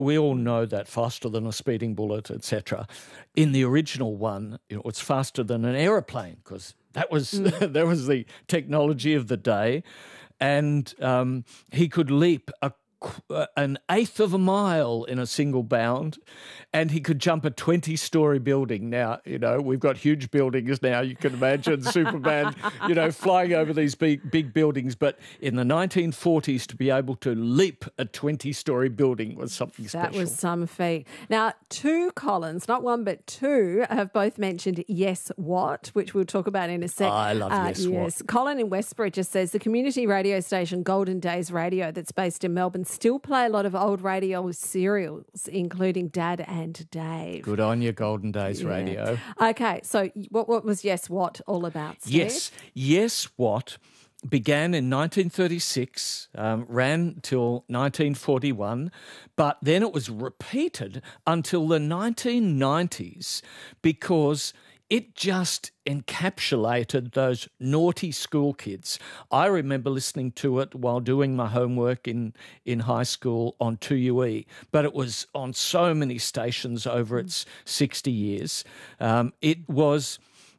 we all know that faster than a speeding bullet, etc. In the original one, it's faster than an aeroplane because that was that was the technology of the day, and he could leap an eighth of a mile in a single bound, and he could jump a 20-story building. Now, we've got huge buildings now. You can imagine Superman, flying over these big buildings. But in the 1940s, to be able to leap a 20-story building was something special. That was some feat. Now, two Collins, not one but two, have both mentioned Yes What, which we'll talk about in a sec. Oh, I love Yes What. Colin in Westbury just says the community radio station Golden Days Radio that's based in Melbourne still play a lot of old radio serials, including Dad and Dave. Good on you, Golden Days Radio. Okay, so what was Yes What all about, Steve? Yes What began in 1936, ran till 1941, but then it was repeated until the 1990s because it just encapsulated those naughty school kids. I remember listening to it while doing my homework in high school on 2UE, but it was on so many stations over its 60 years. It was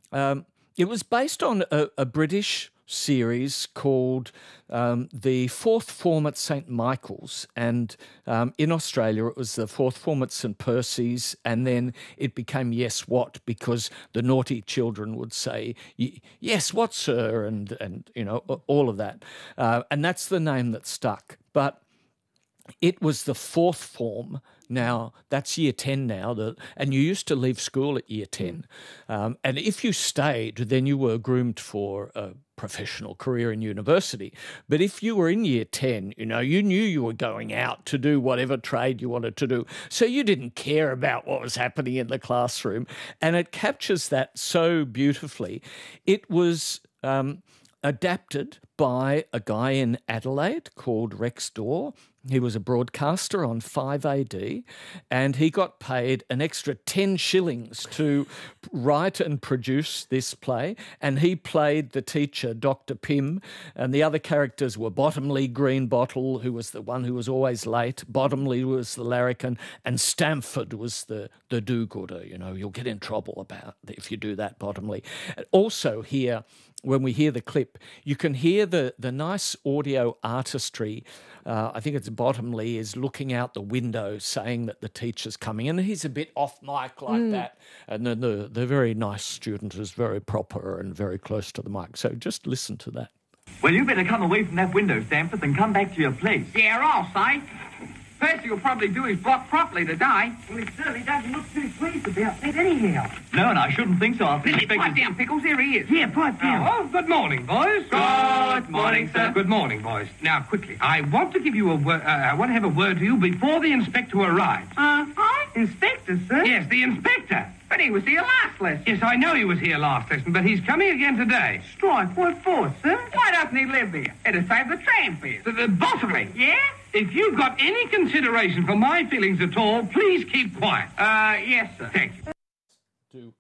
based on a British series called the Fourth Form at St Michael's, and in Australia it was the Fourth Form at St Percy's, and then it became Yes What because the naughty children would say yes what sir, and all of that, and that's the name that stuck. But it was the fourth form. Now, that's year 10 now, and you used to leave school at year 10. And if you stayed, then you were groomed for a professional career in university. But if you were in year 10, you knew you were going out to do whatever trade you wanted to do. So you didn't care about what was happening in the classroom. And it captures that so beautifully. It was adapted by a guy in Adelaide called Rex Dorr. He was a broadcaster on 5AD, and he got paid an extra 10 shillings to write and produce this play, and he played the teacher, Dr. Pym, and the other characters were Bottomley Greenbottle, who was the one who was always late, Bottomley was the larrikin, and Stamford was the do-gooder. You'll get in trouble about if you do that, Bottomley. Also here, when we hear the clip, you can hear the nice audio artistry. I think it's Bottomley is looking out the window saying that the teacher's coming, and he's a bit off mic like that. And then the very nice student is very proper and very close to the mic. So just listen to that. Well, you better come away from that window, Stamford, and come back to your place. Yeah, all right. Percy will probably do his block properly today. Well, he certainly doesn't look too pleased about it anyhow. No, and I shouldn't think so. Pipe down, Pickles. Here he is. Yeah, pipe down. Oh, good morning, boys. Good morning, sir. Good morning, boys. Now, quickly, I want to give you a word. I want to have a word to you before the inspector arrives. Inspector, sir? Yes, the inspector. But he was here last lesson. Yes, I know he was here last lesson, but he's coming again today. Strike? What for, sir? Why doesn't he live here? It'll save the tram fares. The Bottomley. Yeah? If you've got any consideration for my feelings at all, please keep quiet. Yes, sir. Thank you.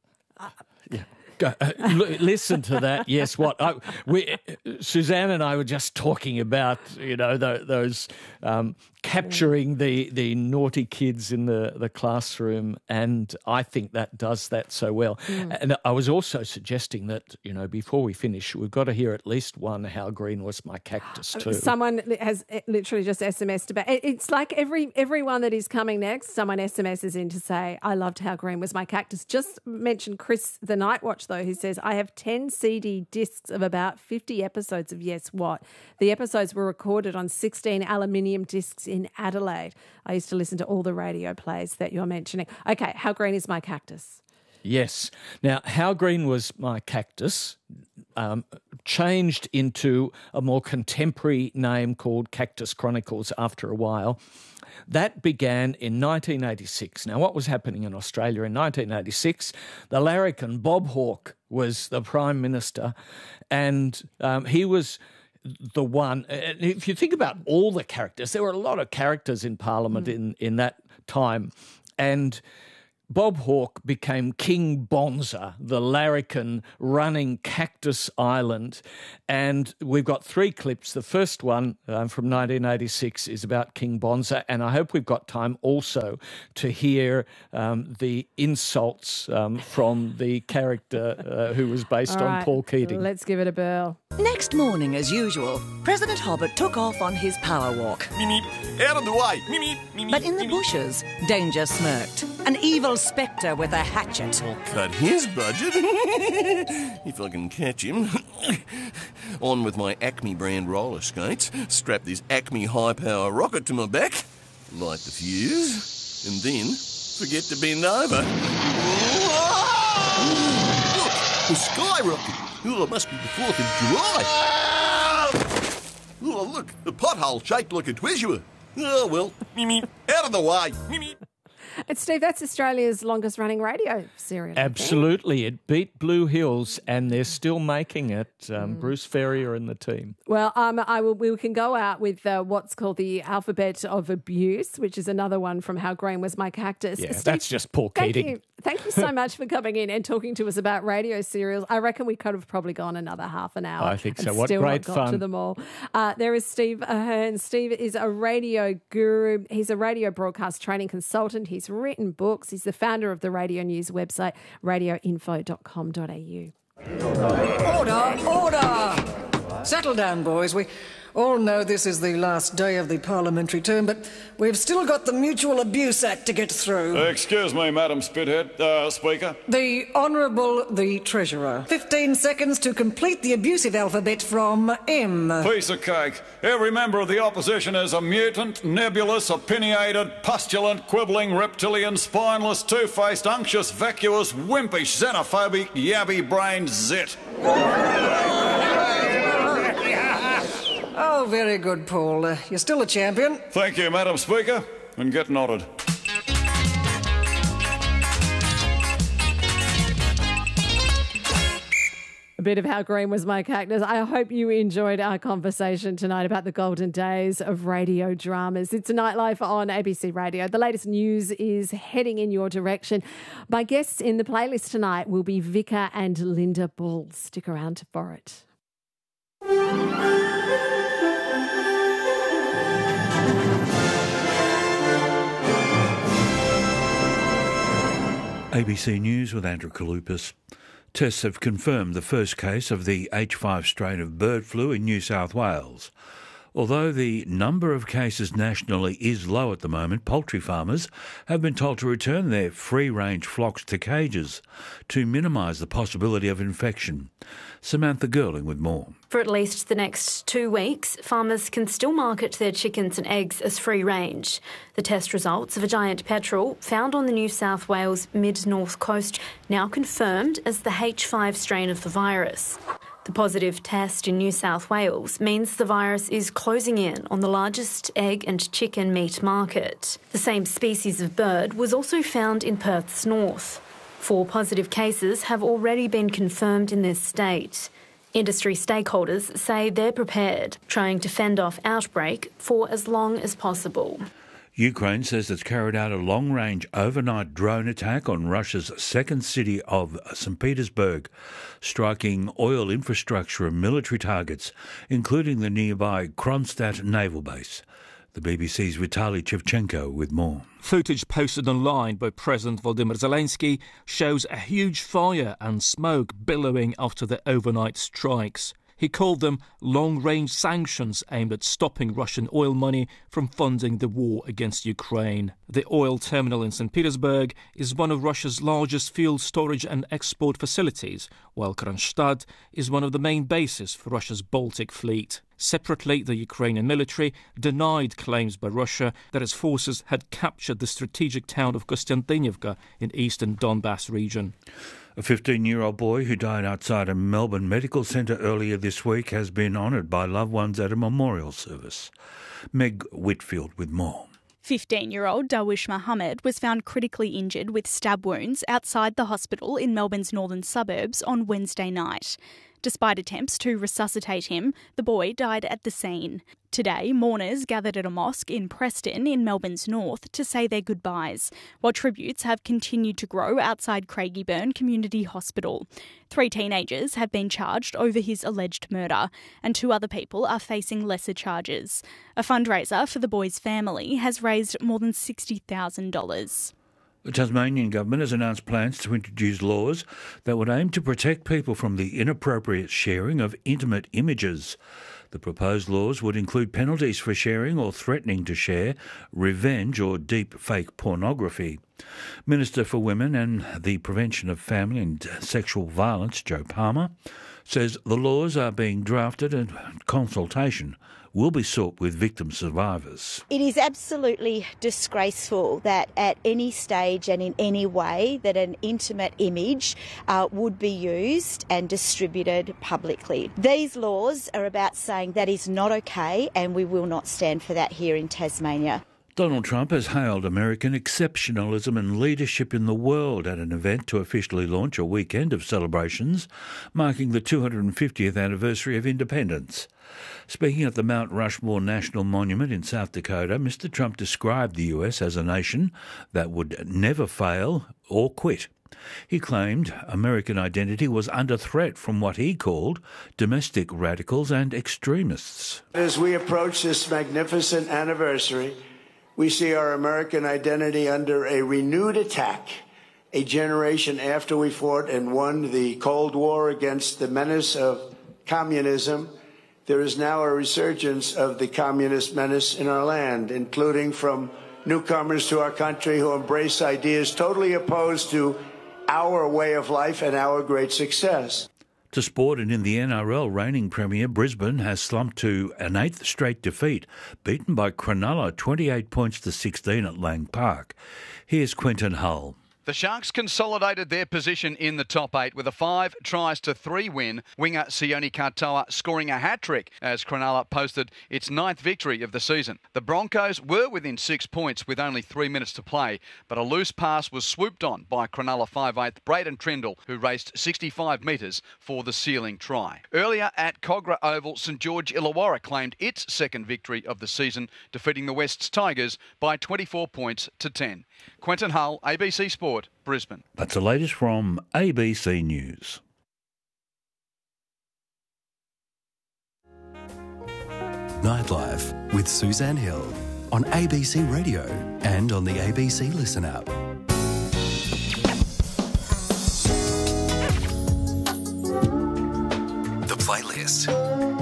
Listen to that. Yes, what? Suzanne and I were just talking about, those capturing the naughty kids in the classroom, and I think that does that so well. And I was also suggesting that, before we finish, we've got to hear at least one How Green Was My Cactus too. Someone has literally just SMS'd about it. It's like everyone that is coming next, someone SMSs in to say, I loved How Green Was My Cactus. Just mentioned Chris the Night Watch, though, who says, I have 10 CD discs of about 50 episodes of Yes What. The episodes were recorded on 16 aluminium discs in Adelaide. I used to listen to all the radio plays that you're mentioning. Okay, How Green Is My Cactus? Yes. Now, How Green Was My Cactus changed into a more contemporary name called Cactus Chronicles after a while. That began in 1986. Now, what was happening in Australia in 1986? The larrikin Bob Hawke was the Prime Minister, and he was the one. If you think about all the characters, there were a lot of characters in Parliament in that time, and Bob Hawke became King Bonza, the larrikin running Cactus Island. And we've got 3 clips. The first one from 1986 is about King Bonza, and I hope we've got time also to hear the insults from the character who was based on Paul Keating. Let's give it a burl. Next morning, as usual, President Hobbit took off on his power walk. Out of the way. But in the bushes, Danger smirked. An evil spectre with a hatchet. I'll cut his budget. If I can catch him. On with my Acme brand roller skates, strap this Acme high-power rocket to my back, light the fuse, and then forget to bend over. Look, the skyrocket. Oh, it must be the 4th of July. Oh, look, the pothole shaped like a tweezure. Oh, well, out of the way. And Steve, that's Australia's longest running radio serial. Absolutely. It beat Blue Hills, and they're still making it. Bruce Ferrier and the team. Well, we can go out with what's called the alphabet of abuse, which is another one from How Green Was My Cactus. Yeah, Steve, that's just Paul Keating. Thank you so much for coming in and talking to us about radio serials. I reckon we could have probably gone another half an hour. I think so. And What still great not got fun. to them all. There is Steve Ahern. Steve is a radio guru. He's a radio broadcast training consultant. He's written books. He's the founder of the Radio News website, radioinfo.com.au. Order! Settle down, boys. We all know this is the last day of the parliamentary term, but we've still got the Mutual Abuse Act to get through. Excuse me, Madam Spithead, Speaker. The Honourable the Treasurer. 15 seconds to complete the abusive alphabet from M. Piece of cake. Every member of the opposition is a mutant, nebulous, opinionated, pustulant, quibbling, reptilian, spineless, two-faced, unctuous, vacuous, wimpish, xenophobic, yabby-brained zit. Oh, very good, Paul. You're still a champion. Thank you, Madam Speaker, and get nodded. A bit of How Green Was My Cactus. I hope you enjoyed our conversation tonight about the golden days of radio dramas. It's a Nightlife on ABC Radio. The latest news is heading in your direction. My guests in the playlist tonight will be Vika and Linda Bull. Stick around for it. ABC News with Andrew Kalupas. Tests have confirmed the first case of the H5 strain of bird flu in New South Wales. Although the number of cases nationally is low at the moment, poultry farmers have been told to return their free-range flocks to cages to minimise the possibility of infection. Samantha Girling with more. For at least the next 2 weeks, farmers can still market their chickens and eggs as free range. The test results of a giant petrel found on the New South Wales mid-north coast now confirmed as the H5 strain of the virus. The positive test in New South Wales means the virus is closing in on the largest egg and chicken meat market. The same species of bird was also found in Perth's north. 4 positive cases have already been confirmed in this state. Industry stakeholders say they're prepared, trying to fend off outbreak for as long as possible. Ukraine says it's carried out a long-range overnight drone attack on Russia's second city of St. Petersburg, striking oil infrastructure and military targets, including the nearby Kronstadt naval base. The BBC's Vitaly Shevchenko with more. Footage posted online by President Volodymyr Zelensky shows a huge fire and smoke billowing after the overnight strikes. He called them long-range sanctions aimed at stopping Russian oil money from funding the war against Ukraine. The oil terminal in St. Petersburg is one of Russia's largest fuel storage and export facilities, while Kronstadt is one of the main bases for Russia's Baltic fleet. Separately, the Ukrainian military denied claims by Russia that its forces had captured the strategic town of Kostiantynivka in eastern Donbass region. A 15-year-old boy who died outside a Melbourne medical centre earlier this week has been honoured by loved ones at a memorial service. Meg Whitfield with more. 15-year-old Darwish Mohammed was found critically injured with stab wounds outside the hospital in Melbourne's northern suburbs on Wednesday night. Despite attempts to resuscitate him, the boy died at the scene. Today, mourners gathered at a mosque in Preston in Melbourne's north to say their goodbyes, while tributes have continued to grow outside Craigieburn Community Hospital. 3 teenagers have been charged over his alleged murder, and 2 other people are facing lesser charges. A fundraiser for the boy's family has raised more than $60,000. The Tasmanian government has announced plans to introduce laws that would aim to protect people from the inappropriate sharing of intimate images. The proposed laws would include penalties for sharing or threatening to share revenge or deep fake pornography. Minister for Women and the Prevention of Family and Sexual Violence, Jo Palmer, says the laws are being drafted and consultation will be sought with victim survivors. It is absolutely disgraceful that at any stage and in any way that an intimate image would be used and distributed publicly. These laws are about saying that is not okay, and we will not stand for that here in Tasmania. Donald Trump has hailed American exceptionalism and leadership in the world at an event to officially launch a weekend of celebrations marking the 250th anniversary of independence. Speaking at the Mount Rushmore National Monument in South Dakota, Mr. Trump described the US as a nation that would never fail or quit. He claimed American identity was under threat from what he called domestic radicals and extremists. As we approach this magnificent anniversary, we see our American identity under a renewed attack. A generation after we fought and won the Cold War against the menace of communism, there is now a resurgence of the communist menace in our land, including from newcomers to our country who embrace ideas totally opposed to our way of life and our great success. To sport, and in the NRL, reigning premier Brisbane has slumped to an 8th straight defeat, beaten by Cronulla 28 points to 16 at Lang Park. Here's Quentin Hull. The Sharks consolidated their position in the top 8 with a 5-3 win, winger Sione Katoa scoring a hat-trick as Cronulla posted its 9th victory of the season. The Broncos were within 6 points with only 3 minutes to play, but a loose pass was swooped on by Cronulla 5'8" Braden Trindle, who raced 65 metres for the sealing try. Earlier at Kogarah Oval, St George Illawarra claimed its 2nd victory of the season, defeating the West's Tigers by 24 points to 10. Quentin Hull, ABC Sport, Brisbane. That's the latest from ABC News. Nightlife with Suzanne Hill on ABC Radio and on the ABC Listen app. The Playlist.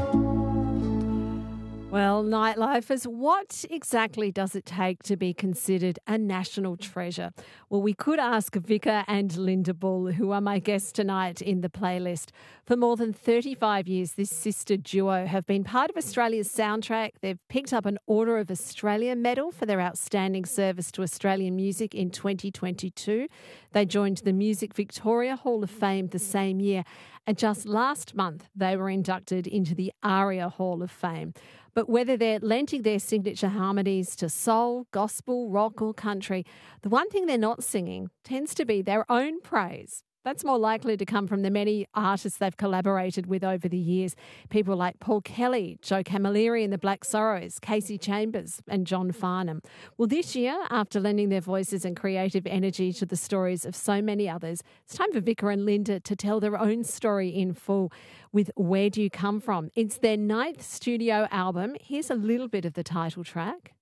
Well, nightlife is what exactly does it take to be considered a national treasure? Well, we could ask Vicar and Linda Bull, who are my guests tonight in the playlist. For more than 35 years, this sister duo have been part of Australia's soundtrack. They've picked up an Order of Australia medal for their outstanding service to Australian music in 2022. They joined the Music Victoria Hall of Fame the same year. And just last month, they were inducted into the ARIA Hall of Fame. But whether they're lending their signature harmonies to soul, gospel, rock or country, the one thing they're not singing tends to be their own praise. That's more likely to come from the many artists they've collaborated with over the years. People like Paul Kelly, Joe Camilleri and the Black Sorrows, Casey Chambers and John Farnham. Well, this year, after lending their voices and creative energy to the stories of so many others, it's time for Vicar and Linda to tell their own story in full with Where Do You Come From? It's their 9th studio album. Here's a little bit of the title track.